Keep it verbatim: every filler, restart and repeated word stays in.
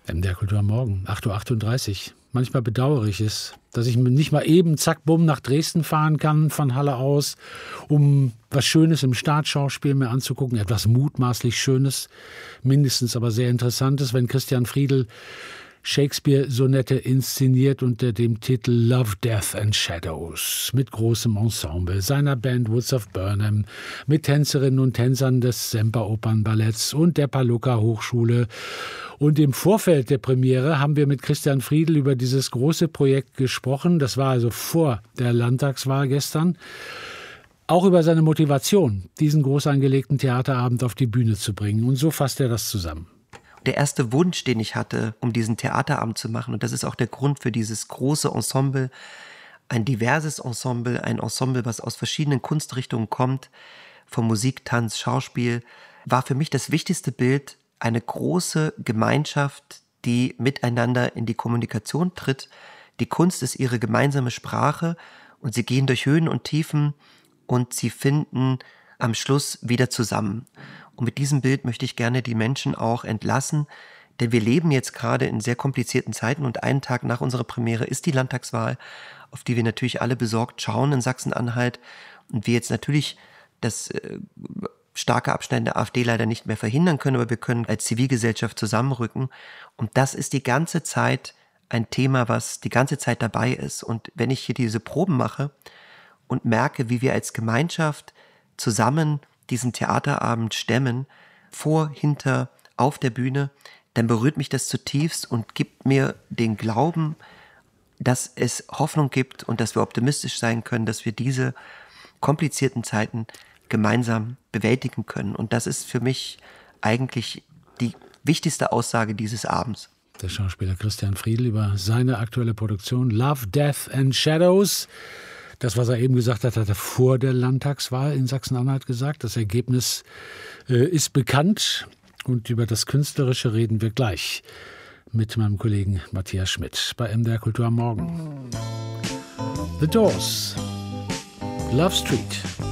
M D R Kultur am Morgen, acht Uhr achtunddreißig. Manchmal bedauere ich es, dass ich nicht mal eben zack, bumm nach Dresden fahren kann von Halle aus, um was Schönes im Staatsschauspiel mir anzugucken. Etwas mutmaßlich Schönes, mindestens aber sehr Interessantes, wenn Christian Friedel Shakespeare-Sonette inszeniert unter dem Titel Love, Death and Shadows mit großem Ensemble seiner Band Woods of Burnham, mit Tänzerinnen und Tänzern des Semperopernballetts und der Palluca Hochschule. Und im Vorfeld der Premiere haben wir mit Christian Friedel über dieses große Projekt gesprochen. Das war also vor der Landtagswahl gestern. Auch über seine Motivation, diesen groß angelegten Theaterabend auf die Bühne zu bringen. Und so fasst er das zusammen. Der erste Wunsch, den ich hatte, um diesen Theaterabend zu machen, und das ist auch der Grund für dieses große Ensemble, ein diverses Ensemble, ein Ensemble, was aus verschiedenen Kunstrichtungen kommt, von Musik, Tanz, Schauspiel, war für mich das wichtigste Bild, eine große Gemeinschaft, die miteinander in die Kommunikation tritt. Die Kunst ist ihre gemeinsame Sprache und sie gehen durch Höhen und Tiefen und sie finden am Schluss wieder zusammen. Und mit diesem Bild möchte ich gerne die Menschen auch entlassen, denn wir leben jetzt gerade in sehr komplizierten Zeiten und einen Tag nach unserer Premiere ist die Landtagswahl, auf die wir natürlich alle besorgt schauen in Sachsen-Anhalt und wir jetzt natürlich das äh, starke Abschneiden der AfD leider nicht mehr verhindern können, aber wir können als Zivilgesellschaft zusammenrücken und das ist die ganze Zeit ein Thema, was die ganze Zeit dabei ist. Und wenn ich hier diese Proben mache und merke, wie wir als Gemeinschaft zusammen diesen Theaterabend stemmen, vor, hinter, auf der Bühne, dann berührt mich das zutiefst und gibt mir den Glauben, dass es Hoffnung gibt und dass wir optimistisch sein können, dass wir diese komplizierten Zeiten gemeinsam bewältigen können. Und das ist für mich eigentlich die wichtigste Aussage dieses Abends. Der Schauspieler Christian Friedel über seine aktuelle Produktion Love, Death and Shadows. Das, was er eben gesagt hat, hat er vor der Landtagswahl in Sachsen-Anhalt gesagt. Das Ergebnis äh, ist bekannt und über das Künstlerische reden wir gleich mit meinem Kollegen Matthias Schmidt bei M D R Kultur am Morgen. The Doors, Love Street.